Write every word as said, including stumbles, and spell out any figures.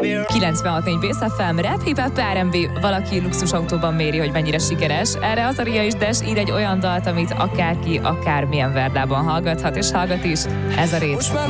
kilencvenhat négy Bész ef em, rap, hip-hop, er end bé, valaki luxusautóban méri, hogy mennyire sikeres. Erre az a Ria is Des ír egy olyan dalt, amit akárki, akármilyen verdában hallgathat és hallgat is. Ez a Rét.